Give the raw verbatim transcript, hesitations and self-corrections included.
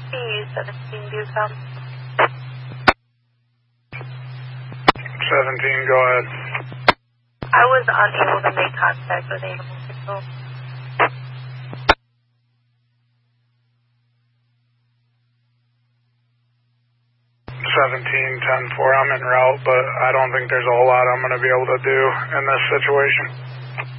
C seventeen, do come. seventeen, go ahead. I was unable to make contact with animal control. seventeen, ten four, I'm en route, but I don't think there's a whole lot I'm going to be able to do in this situation.